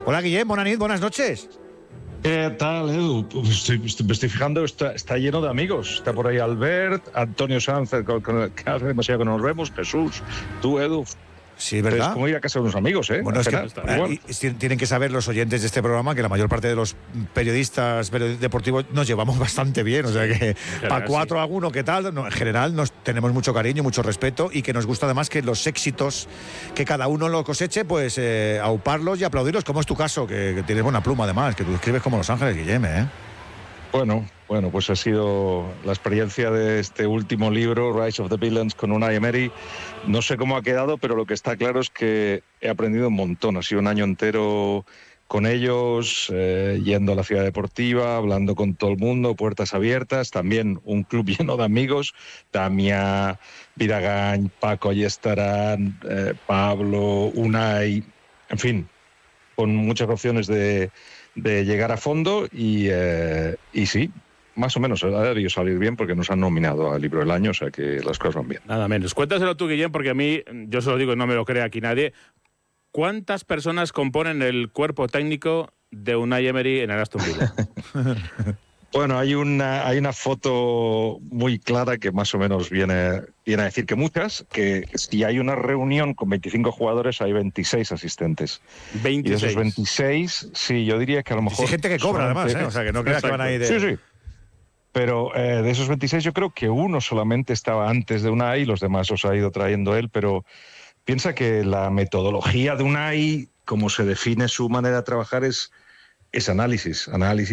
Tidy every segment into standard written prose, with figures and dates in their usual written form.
Hola Guillem, buenas noches. ¿Qué tal, Edu? Me estoy fijando, está lleno de amigos. Está por ahí Albert, Antonio Sanz, con el que hace demasiado que no nos vemos, Jesús, tú, Edu. Sí, ¿verdad? Es como ir a casa de unos amigos, ¿eh? Bueno, es que tienen que saber los oyentes de este programa que la mayor parte de los periodistas deportivos nos llevamos bastante bien. O sea que para 4 a 1, ¿qué tal? No, en general nos tenemos mucho cariño, mucho respeto y que nos gusta además que los éxitos que cada uno lo coseche, pues auparlos y aplaudirlos, como es tu caso, que tienes buena pluma además, que tú escribes como Los Ángeles, Guillem, ¿eh? Bueno, pues ha sido la experiencia de este último libro, Rise of the Villains, con Unai Emery. No sé cómo ha quedado, pero lo que está claro es que he aprendido un montón. Ha sido un año entero con ellos, yendo a la ciudad deportiva, hablando con todo el mundo, puertas abiertas. También un club lleno de amigos. Damia, Vidagañ, Paco Ayestarán, Pablo, Unai, en fin, con muchas opciones de llegar a fondo y sí, más o menos ha debido salir bien porque nos han nominado al libro del año, o sea que las cosas van bien. Nada menos. Cuéntaselo tú, Guillem, porque a mí, yo se lo digo y no me lo cree aquí nadie. ¿Cuántas personas componen el cuerpo técnico de Unai Emery en el Aston Villa? Bueno, hay una foto muy clara que más o menos viene a decir que muchas, que si hay una reunión con 25 jugadores hay 26 asistentes. 26. Y de esos 26, sí, yo diría que a lo mejor... Hay gente que cobra además, ¿eh? O sea, que no creas que van a ir de... Sí. Pero de esos 26 yo creo que uno solamente estaba antes de Unai y los demás los ha ido trayendo él, pero piensa que la metodología de Unai, como se define su manera de trabajar, es análisis,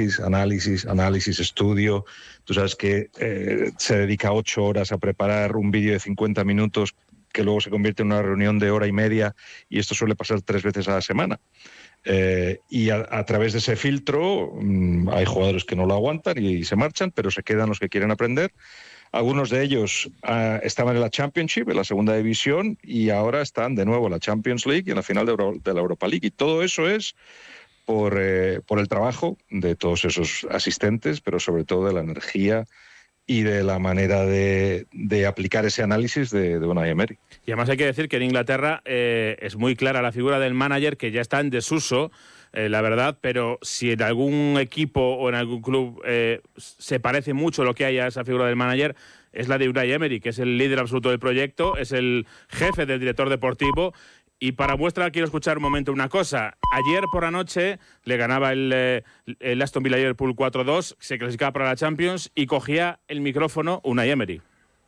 estudio. Tú sabes que se dedica 8 horas a preparar un vídeo de 50 minutos que luego se convierte en una reunión de hora y media y esto suele pasar 3 veces a la semana. Y a través de ese filtro hay jugadores que no lo aguantan y se marchan, pero se quedan los que quieren aprender. Algunos de ellos estaban en la Championship, en la segunda división, y ahora están de nuevo en la Champions League y en la final de la Europa League. Y todo eso es por el trabajo de todos esos asistentes, pero sobre todo de la energía y de la manera de aplicar ese análisis de Unai Emery. Y además hay que decir que en Inglaterra es muy clara la figura del manager, que ya está en desuso, la verdad, pero si en algún equipo o en algún club se parece mucho lo que hay a esa figura del manager, es la de Unai Emery, que es el líder absoluto del proyecto, es el jefe del director deportivo. Y para muestra quiero escuchar un momento una cosa. Ayer por la noche le ganaba el Aston Villa Liverpool 4-2, se clasificaba para la Champions y cogía el micrófono Unai Emery.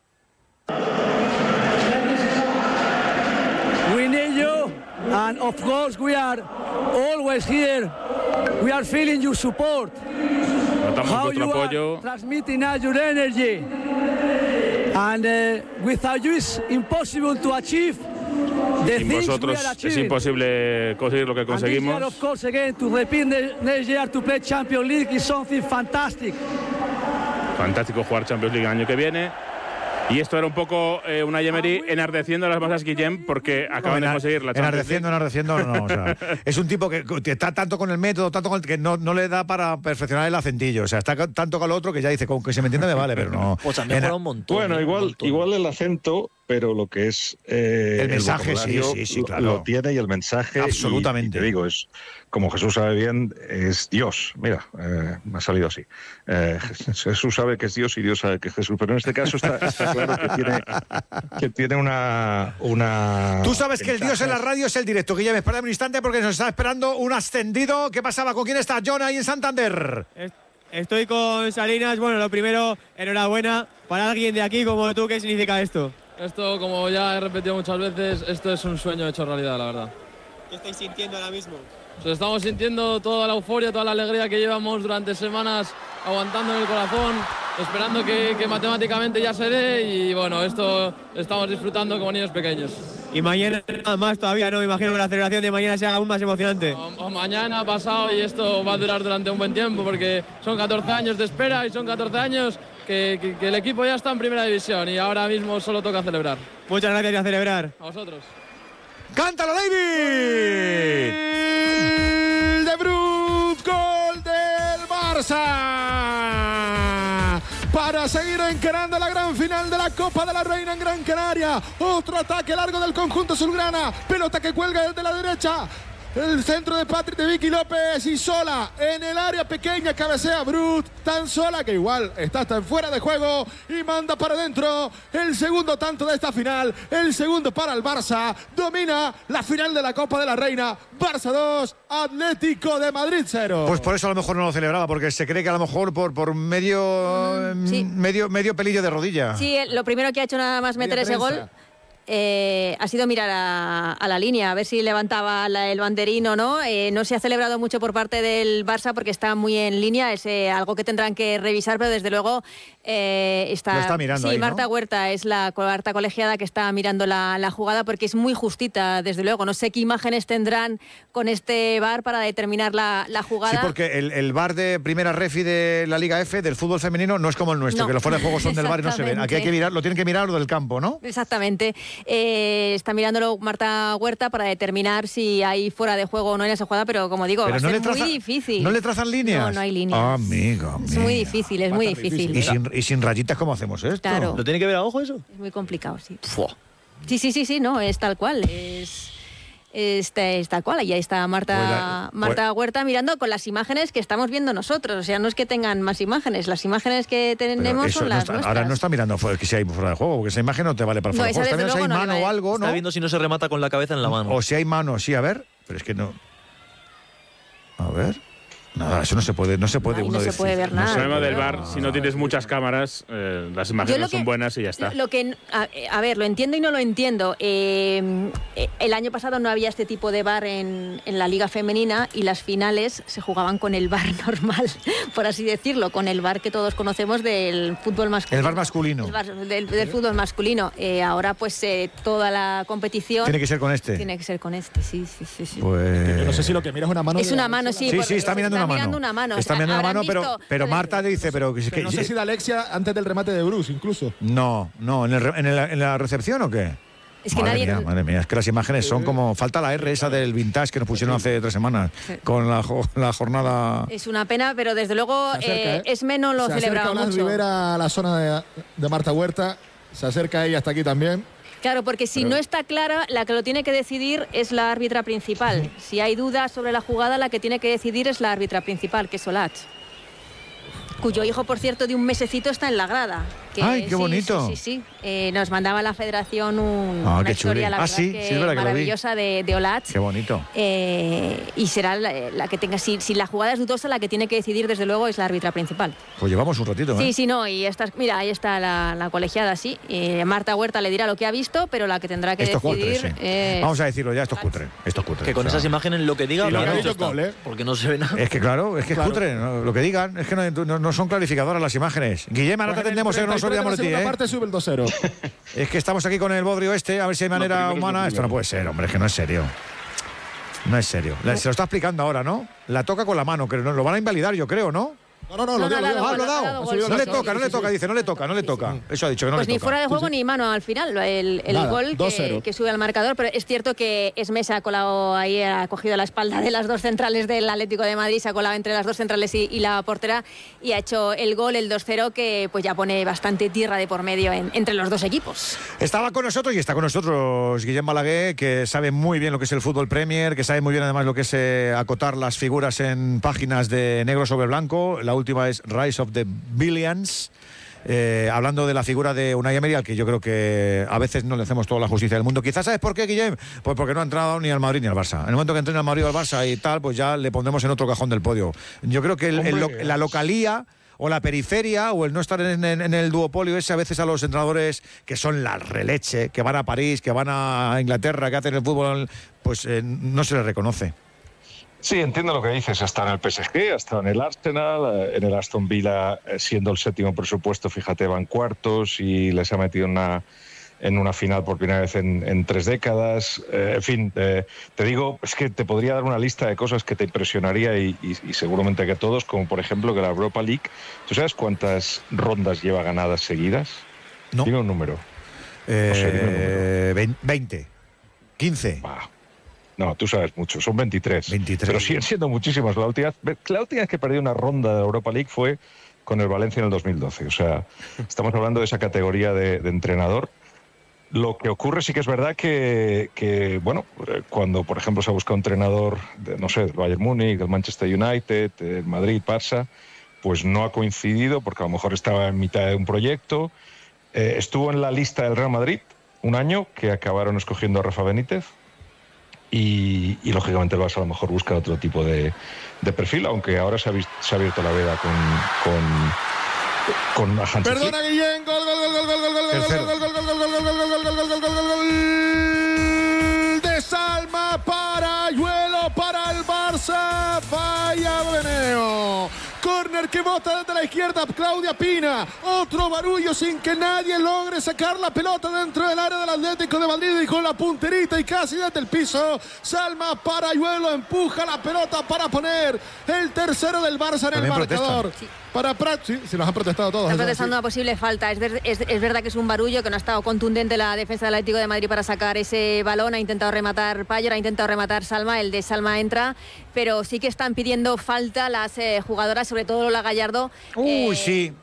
We need you, and of course we are always here. We are feeling your support. Notamos How vuestro you apoyo. are transmitting us your energy, and without you it's impossible to achieve. Sin vosotros es imposible conseguir lo que conseguimos. And this year, of course, again, to repeat next year to play Champions League is something fantastic. Fantástico jugar Champions League el año que viene. Y esto era un poco Unai Emery enardeciendo las masas, Guillem, porque acaban de conseguir la Champions League. Enardeciendo, no. O sea, es un tipo que está tanto con el método, tanto con el que no le da para perfeccionar el acentillo. O sea, está tanto con lo otro que ya dice, con que se me entienda me vale, pero no. Pues a mí me un montón. Bueno, igual el acento, pero lo que es el mensaje, sí, claro. Lo tiene y el mensaje. Absolutamente. Y te digo, es como Jesús sabe bien, es Dios. Mira, me ha salido así. Jesús sabe que es Dios y Dios sabe que es Jesús. Pero en este caso está claro que tiene una. Tú sabes que el Dios en la radio es el directo. Guillem, espera un instante porque nos está esperando un ascendido. ¿Qué pasaba? ¿Con quién está John ahí en Santander? Estoy con Salinas. Bueno, lo primero, enhorabuena. Para alguien de aquí como tú, ¿qué significa esto? Esto, como ya he repetido muchas veces, esto es un sueño hecho realidad, la verdad. ¿Qué estáis sintiendo ahora mismo? Pues estamos sintiendo toda la euforia, toda la alegría que llevamos durante semanas aguantando en el corazón, esperando que matemáticamente ya se dé y bueno, esto estamos disfrutando como niños pequeños. Y mañana nada más todavía, ¿no? Me imagino que la celebración de mañana sea aún más emocionante. O mañana, pasado, y esto va a durar durante un buen tiempo porque son 14 años de espera y son 14 años que el equipo ya está en primera división y ahora mismo solo toca celebrar. Muchas gracias y a celebrar. A vosotros. ¡Cántalo, David! ¡De Bruyne! ¡Gol del Barça! Para seguir encarando la gran final de la Copa de la Reina en Gran Canaria. Otro ataque largo del conjunto azulgrana. Pelota que cuelga desde la derecha. El centro de Patrick de Vicky López y sola en el área pequeña cabecea Brut, tan sola que igual está hasta en fuera de juego y manda para adentro el segundo tanto de esta final, el segundo para el Barça, domina la final de la Copa de la Reina, Barça 2, Atlético de Madrid 0. Pues por eso a lo mejor no lo celebraba, porque se cree que a lo mejor por medio pelillo de rodilla. Sí, lo primero que ha hecho nada más meter ese gol ha sido mirar a la línea, a ver si levantaba el banderín o no. No se ha celebrado mucho por parte del Barça porque está muy en línea, es algo que tendrán que revisar, pero desde luego está mirando. Sí, ahí, ¿no? Marta Huerta es la cuarta colegiada que está mirando la jugada porque es muy justita, desde luego. No sé qué imágenes tendrán con este VAR para determinar la jugada. Sí, porque el VAR de primera refi de la Liga F, del fútbol femenino, no es como el nuestro, que los fuera de juego son del VAR y no se ven. Aquí hay que mirar, lo tienen que mirar lo del campo, ¿no? Exactamente. Está mirándolo Marta Huerta para determinar si hay fuera de juego o no en esa jugada, pero como digo, va a ser muy difícil. ¿No le trazan líneas? No hay líneas. Amiga. Es muy difícil, es muy difícil. Y sin rayitas, ¿cómo hacemos esto? Claro. ¿Lo tiene que ver a ojo eso? Es muy complicado, sí. Sí, no, es tal cual. Es tal cual. Ahí está Marta Huerta mirando con las imágenes que estamos viendo nosotros. O sea, no es que tengan más imágenes. Las imágenes que tenemos son las nuestras. Ahora no está mirando que si hay fuera de juego, porque esa imagen no te vale para fuera de juego. Está viendo si hay mano o algo, ¿no? Está viendo si no se remata con la cabeza en la mano. O si hay mano, sí, a ver. Pero es que no. A ver. Nada, eso no se puede no se puede ver nada. El problema del VAR, si no tienes muchas cámaras, las imágenes no son buenas y ya está. A ver, lo entiendo y no lo entiendo. El año pasado no había este tipo de VAR en la Liga Femenina y las finales se jugaban con el VAR normal, por así decirlo, con el VAR que todos conocemos del fútbol masculino. El VAR masculino. El VAR del fútbol masculino. Ahora, pues, toda la competición... Tiene que ser con este. Tiene que ser con este, sí. Pues... Yo no sé si lo que mira es una mano. Es una mano, sí. Sí, está mirando una mano. Está mirando una mano, pero Marta le dice, pero no sé si de Alexia antes del remate de Bruce, incluso. No, ¿en la recepción o qué? Es que madre mía, es que las imágenes son como... Falta la R esa del vintage que nos pusieron hace 3 semanas con la jornada... Es una pena, pero desde luego Esme lo celebraba mucho. Rivera a la zona de Marta Huerta, se acerca ella hasta aquí también. Claro, porque si no está clara, la que lo tiene que decidir es la árbitra principal. Si hay dudas sobre la jugada, la que tiene que decidir es la árbitra principal, que es Solach. Cuyo hijo, por cierto, de un mesecito está en la grada. ¡Ay, qué bonito! Sí. Nos mandaba la federación una historia, la verdad, es verdad, maravillosa de Olach. ¡Qué bonito! Y será la que tenga... Si la jugada es dudosa, la que tiene que decidir, desde luego, es la árbitra principal. Pues llevamos un ratito, ¿eh? Sí, no, y mira, ahí está la colegiada, sí. Marta Huerta le dirá lo que ha visto, pero la que tendrá que decidir... Cutre, sí. Vamos a decirlo ya, esto es cutre. Que con esas imágenes lo que diga... Lo que ha dicho gol, porque no se ve nada. Es que claro, es cutre. ¿no? Lo que digan es que no son clarificadoras las imágenes. Guillem, ahora te atendemos, que no nos olvidamos de ti, ¿eh? Parte sube el 2-0. Es que estamos aquí con el bodrio a ver si hay manera humana. Esto no puede ser, hombre, es que no es serio. No es serio. Se lo está explicando ahora, ¿no? La toca con la mano, que lo van a invalidar, yo creo, ¿no? No, lo dio. Lo ha dado. No le toca, dice, no le toca. Eso ha dicho, que no le toca. Pues ni fuera de juego ni mano al final, el gol que sube al marcador, pero es cierto que Esme ha colado ahí, ha cogido la espalda de las dos centrales del Atlético de Madrid, se ha colado entre las dos centrales y la portera y ha hecho el gol, el 2-0, que pues ya pone bastante tierra de por medio entre los dos equipos. Estaba con nosotros y está con nosotros Guillem Balaguer, que sabe muy bien lo que es el fútbol Premier, que sabe muy bien además lo que es acotar las figuras en páginas de negro sobre blanco. La última es Rise of the Billions, hablando de la figura de Unai Emery, al que yo creo que a veces no le hacemos toda la justicia del mundo. Quizás, ¿sabes por qué, Guillem? Pues porque no ha entrado ni al Madrid ni al Barça. En el momento que entre al Madrid o al Barça y tal, pues ya le pondremos en otro cajón del podio. Yo creo que la localía o la periferia o el no estar en el duopolio ese, a veces a los entrenadores que son la releche, que van a París, que van a Inglaterra, que hacen el fútbol, pues no se les reconoce. Sí, entiendo lo que dices. Está en el PSG, está en el Arsenal, en el Aston Villa, siendo el séptimo presupuesto, fíjate, van cuartos y les ha metido en una final por primera vez en 3 décadas. En fin, te digo, es que te podría dar una lista de cosas que te impresionaría y seguramente que todos, como por ejemplo que la Europa League, ¿tú sabes cuántas rondas lleva ganadas seguidas? No. Dime un número. 20. 15. No, tú sabes mucho, son 23. Pero siguen siendo muchísimas. La última vez que perdí una ronda de Europa League fue con el Valencia en el 2012. O sea, estamos hablando de esa categoría de entrenador. Lo que ocurre sí que es verdad que bueno, cuando por ejemplo se ha buscado un entrenador no sé, del Bayern Múnich, del Manchester United, del Madrid, Barça, pues no ha coincidido porque a lo mejor estaba en mitad de un proyecto. Estuvo en la lista del Real Madrid un año, que acabaron escogiendo a Rafa Benítez, y lógicamente el Barça a lo mejor busca otro tipo de perfil, aunque ahora se ha abierto la veda con Hansi Flick. Perdona, Guillén, gol de Salma Parayuelo para el Barça. Vaya meneo. Córner que bota desde la izquierda Claudia Pina. Otro barullo sin que nadie logre sacar la pelota dentro del área del Atlético de Madrid, y con la punterita y casi desde el piso, Salma Parayuelo empuja la pelota para poner el tercero del Barça en el marcador. Sí. Para Prat, sí, los han protestado todos. Están protestando una posible falta. Es verdad que es un barullo, que no ha estado contundente la defensa del Atlético de Madrid para sacar ese balón. Ha intentado rematar Payer, ha intentado rematar Salma. El de Salma entra, pero sí que están pidiendo falta las jugadoras, sobre todo Lola Gallardo. Sí.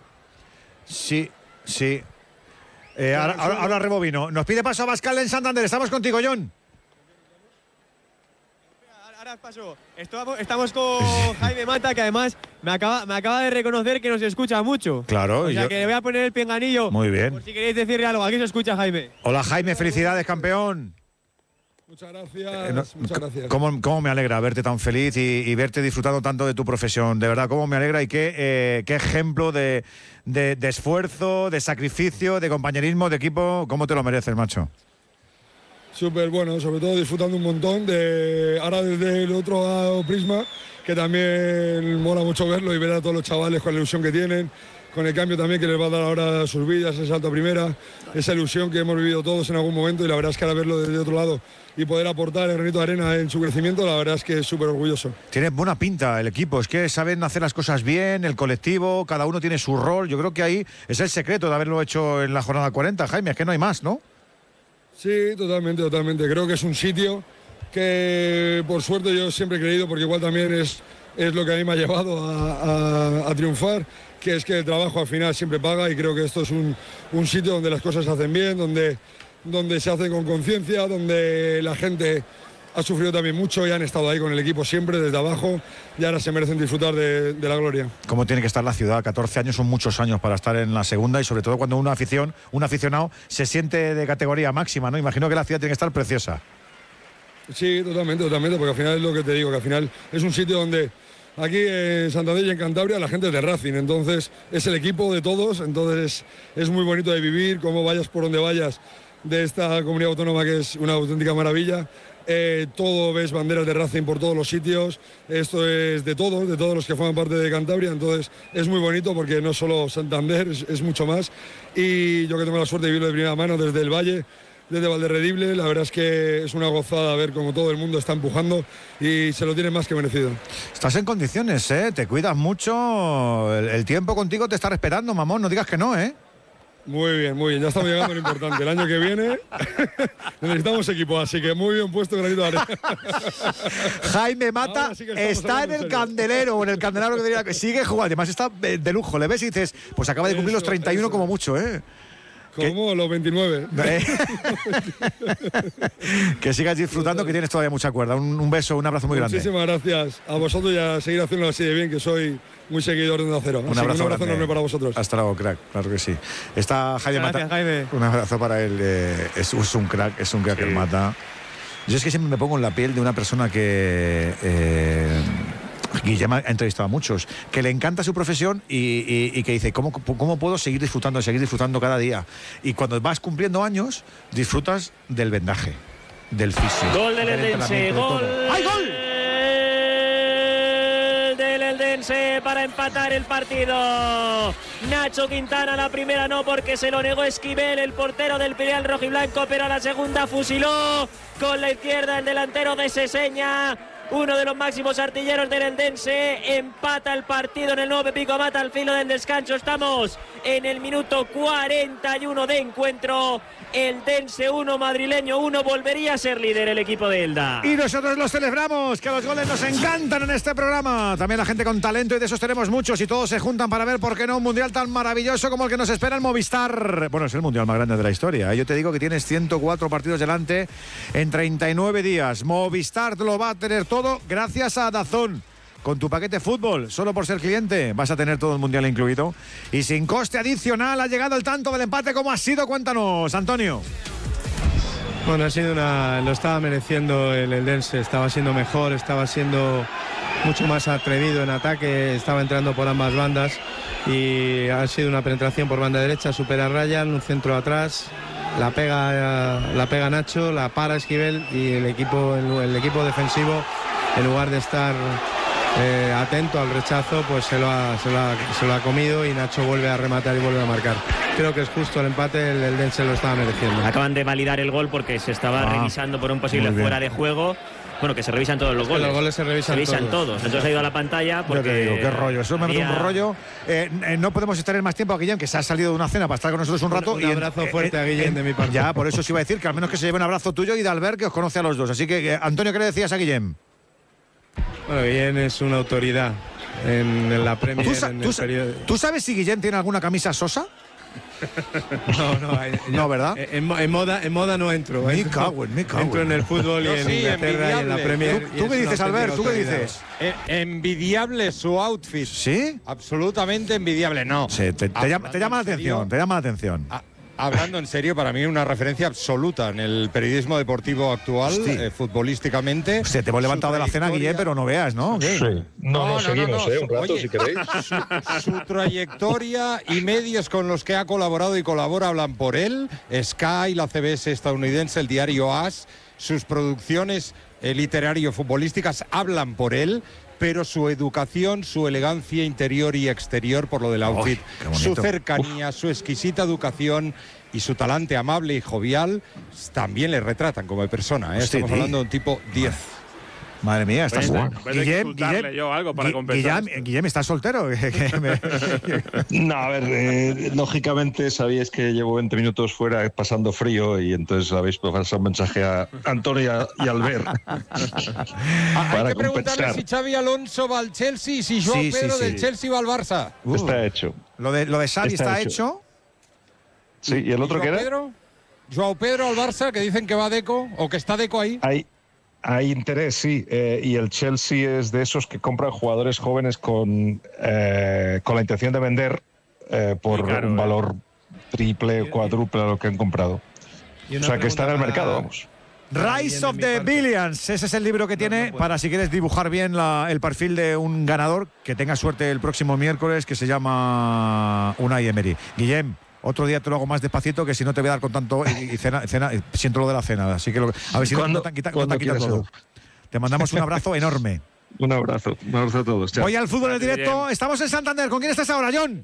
Ahora rebobino. Nos pide paso a Abascal en Santander. Estamos contigo, John. Paso. Estamos con Jaime Mata, que además me acaba de reconocer que nos escucha mucho. Claro. O sea que le voy a poner el pinganillo. Muy bien. Por si queréis decirle algo. Aquí se escucha Jaime. Hola, Jaime. Felicidades, campeón. Muchas gracias. Muchas gracias. ¿Cómo me alegra verte tan feliz y verte disfrutando tanto de tu profesión? De verdad, cómo me alegra, y qué ejemplo de esfuerzo, de sacrificio, de compañerismo, de equipo. ¿Cómo te lo mereces, macho? Súper bueno, sobre todo disfrutando un montón ahora desde el otro prisma, que también mola mucho verlo y ver a todos los chavales con la ilusión que tienen, con el cambio también que les va a dar ahora a sus vidas, ese salto a primera, esa ilusión que hemos vivido todos en algún momento, y la verdad es que ahora verlo desde otro lado y poder aportar el granito de arena en su crecimiento, la verdad es que es súper orgulloso. Tiene buena pinta el equipo, es que saben hacer las cosas bien, el colectivo, cada uno tiene su rol. Yo creo que ahí es el secreto de haberlo hecho en la jornada 40, Jaime, es que no hay más, ¿no? Sí, totalmente. Creo que es un sitio que, por suerte, yo siempre he creído, porque igual también es lo que a mí me ha llevado a triunfar, que es que el trabajo al final siempre paga, y creo que esto es un sitio donde las cosas se hacen bien, donde se hace con conciencia, donde la gente ha sufrido también mucho y han estado ahí con el equipo siempre desde abajo, y ahora se merecen disfrutar de la gloria. ¿Cómo tiene que estar la ciudad? 14 años son muchos años para estar en la segunda, y sobre todo cuando un aficionado se siente de categoría máxima, ¿no? Imagino que la ciudad tiene que estar preciosa. Sí, totalmente, porque al final es lo que te digo, que al final es un sitio donde aquí en Santander y en Cantabria la gente es de Racing, entonces es el equipo de todos, entonces es muy bonito de vivir, como vayas por donde vayas de esta comunidad autónoma, que es una auténtica maravilla. Todo ves banderas de Racing por todos los sitios, esto es de todos los que forman parte de Cantabria, entonces es muy bonito porque no solo Santander, es mucho más, y yo que tengo la suerte de vivirlo de primera mano desde el Valle, desde Valderredible, la verdad es que es una gozada ver cómo todo el mundo está empujando y se lo tiene más que merecido. Estás en condiciones, ¿eh? Te cuidas mucho, el tiempo contigo te está esperando, mamón, no digas que no, ¿eh? Muy bien, ya estamos llegando a lo importante. El año que viene necesitamos equipo, así que muy bien puesto, granito de arena. Jaime Mata sí está en el candelero, o en el candelero que diría que sigue jugando, además está de lujo. Le ves y dices, pues acaba de cumplir los 31 como mucho, ¿eh? Como los 29. Que sigas disfrutando, que tienes todavía mucha cuerda. Un beso, un abrazo muy grande. Muchísimas gracias a vosotros, y a seguir haciendo así de bien, que soy muy seguidor de Onda Cero. Un abrazo enorme para vosotros. Hasta luego, crack, claro que sí. Está Jaime Mata. Gracias, Jaime. Un abrazo para él. Es un crack sí. El Mata. Yo es que siempre me pongo en la piel de una persona que Guillem ha entrevistado a muchos, que le encanta su profesión y que dice, ¿cómo puedo seguir disfrutando cada día? Y cuando vas cumpliendo años, disfrutas del vendaje, del fisio. Gol del Eldense, gol. ¡Ay, gol! Del Eldense para empatar el partido. Nacho Quintana, la primera no, porque se lo negó Esquivel, el portero del filial rojiblanco, pero a la segunda fusiló con la izquierda el delantero de Seseña. uno de los máximos artilleros del Eldense, empata el partido en el nuevo Pepico Mata al filo del descanso. Estamos en el minuto 41 de encuentro. Eldense 1, Madrileño 1, volvería a ser líder el equipo de Elda. Y nosotros los celebramos, que los goles nos encantan en este programa. También la gente con talento, y de esos tenemos muchos, y todos se juntan para ver, ¿por qué no?, un mundial tan maravilloso como el que nos espera en Movistar. Bueno, es el mundial más grande de la historia. Yo te digo que tienes 104 partidos delante en 39 días. Movistar lo va a tener todo gracias a DAZN. Con tu paquete fútbol, solo por ser cliente, vas a tener todo el mundial incluido. Y sin coste adicional ha llegado el tanto del empate. ¿Cómo ha sido? Cuéntanos, Antonio. Bueno, ha sido lo estaba mereciendo el Eldense, estaba siendo mejor, estaba siendo mucho más atrevido en ataque, estaba entrando por ambas bandas y ha sido una penetración por banda derecha, supera Ryan, un centro atrás, la pega Nacho, la para Esquivel y el equipo defensivo, en lugar de estar atento al rechazo, pues se lo ha comido y Nacho vuelve a rematar y vuelve a marcar. Creo que es justo el empate, el Eldense lo estaba mereciendo. Acaban de validar el gol porque se estaba revisando por un posible fuera de juego. Bueno, que se revisan todos los goles. Los goles se revisan todos. Entonces ha ido a la pantalla porque... Yo te digo, qué rollo. Eso me parece un rollo. No podemos estar más tiempo a Guillem, que se ha salido de una cena para estar con nosotros un rato. Un abrazo fuerte a Guillem de mi parte. Ya, por eso os iba a decir que al menos que se lleve un abrazo tuyo y de Albert, que os conoce a los dos. Así que, Antonio, ¿qué le decías a Guillem? Bueno, Guillem es una autoridad en la Premier. ¿Tú sabes si Guillem tiene alguna camisa Sosa? No, ¿verdad? En moda no entro. Me cago. Entro en el fútbol y en Inglaterra y en la Premier. ¿Tú qué dices, Albert? ¿Tú qué dices? Envidiable su outfit. ¿Sí? Absolutamente envidiable, no. Sí, te llama la atención, Hablando en serio, para mí una referencia absoluta en el periodismo deportivo actual, futbolísticamente. Te hemos levantado de la cena, Guillem, pero no veas, ¿no? Sí. No, seguimos, un rato, si queréis. Su trayectoria y medios con los que ha colaborado y colabora hablan por él. Sky, la CBS estadounidense, el diario AS, sus producciones literario-futbolísticas hablan por él. Pero su educación, su elegancia interior y exterior por lo del outfit, su cercanía, su exquisita educación y su talante amable y jovial también le retratan como persona. Estamos hablando de un tipo 10. Madre mía, estás Guillem, ¿estás soltero? No, a ver, lógicamente sabíais que llevo 20 minutos fuera pasando frío y entonces habéis pasado un mensaje a Antonio y Albert. Hay que preguntarle si Xavi Alonso va al Chelsea y si Joao Pedro del Chelsea va al Barça. Está hecho. Lo de Xavi está hecho. Sí, ¿y el otro qué era? Joao Pedro al Barça, que dicen que va Deco o que está Deco ahí. Hay interés, sí, y el Chelsea es de esos que compran jugadores jóvenes con la intención de vender por un valor triple o cuádruple a lo que han comprado. O sea, que está en el mercado, vamos. Rise of the Billions, ese es el libro que tiene para si quieres dibujar bien el perfil de un ganador, que tenga suerte el próximo miércoles, que se llama Unai Emery. Guillem, otro día te lo hago más despacito, que si no te voy a dar con tanto y cena, siento lo de la cena, así que a ver si no te han quitado todo. Te mandamos un abrazo enorme. Un abrazo a todos. Chao. Voy al fútbol en directo. Estamos en Santander. ¿Con quién estás ahora, John?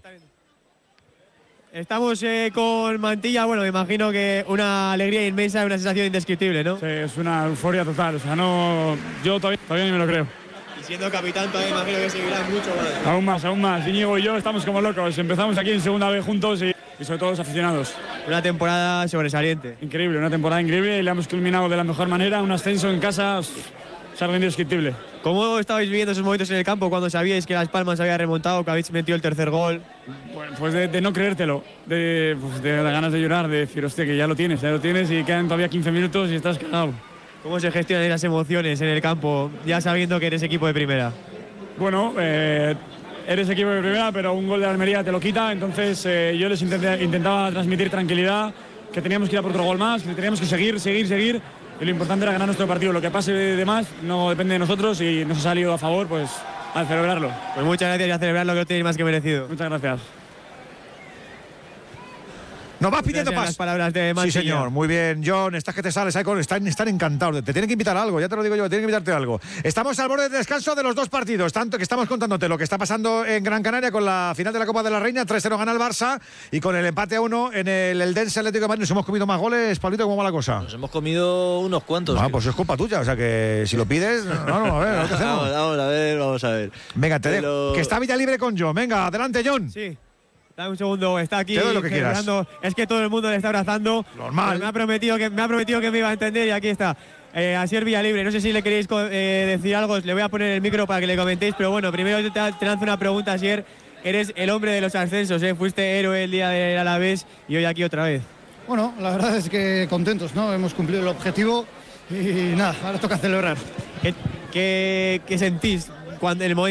Estamos con Mantilla. Bueno, me imagino que una alegría inmensa y una sensación indescriptible, ¿no? Sí, es una euforia total. O sea, yo todavía ni me lo creo. Y siendo capitán todavía imagino que seguirá mucho más. Aún más. Íñigo y yo estamos como locos. Empezamos aquí en segunda vez juntos y sobre todo los aficionados. Una temporada sobresaliente. Increíble, una temporada increíble y la hemos culminado de la mejor manera. Un ascenso en casa es algo indescriptible. ¿Cómo estabais viviendo esos momentos en el campo cuando sabíais que Las Palmas había remontado, que habéis metido el tercer gol? Bueno, pues de no creértelo, de las ganas de llorar, de decir, hostia, que ya lo tienes y quedan todavía 15 minutos y estás cagado. ¿Cómo se gestionan las emociones en el campo, ya sabiendo que eres equipo de primera? Bueno, eres equipo de primera, pero un gol de Almería te lo quita, entonces yo les intentaba transmitir tranquilidad, que teníamos que ir a por otro gol más, que teníamos que seguir, y lo importante era ganar nuestro partido. Lo que pase de más no depende de nosotros y nos ha salido a favor, pues a celebrarlo. Pues muchas gracias y a celebrarlo, que lo tenéis más que merecido. Muchas gracias. Nos vas pidiendo las palabras de Sí, señor, muy bien, John, estás que te sales, están encantados, te tienen que invitar a algo, ya te lo digo yo, tienen que invitarte a algo. Estamos al borde de descanso de los dos partidos, tanto que estamos contándote lo que está pasando en Gran Canaria con la final de la Copa de la Reina, 3-0 gana el Barça, y con el empate a 1 en el Eldense Atlético de Madrid. Nos hemos comido más goles, Pablito, ¿cómo va la cosa? Nos hemos comido unos cuantos. Pues es culpa tuya, o sea que si lo pides, no, a ver, ¿qué hacemos? Vamos a ver. Venga, te dejo, que está Villa libre con John, venga, adelante, John. Sí. Dame un segundo, está aquí lo que celebrando. Es que todo el mundo le está abrazando. Normal. Me ha prometido que me iba a entender y aquí está. Asier Villalibre, no sé si le queréis decir algo, le voy a poner el micro para que le comentéis, pero bueno, primero te lanzo una pregunta, Asier. Eres el hombre de los ascensos, fuiste héroe el día del Alavés y hoy aquí otra vez. Bueno, la verdad es que contentos, ¿no? Hemos cumplido el objetivo y nada, ahora toca celebrar. ¿Qué sentís cuando el momento